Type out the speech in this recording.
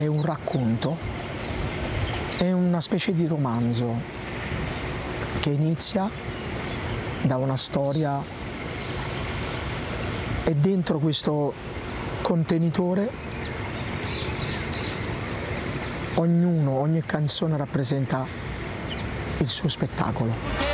È un racconto, è una specie di romanzo che inizia da una storia e dentro questo contenitore ogni canzone rappresenta il suo spettacolo.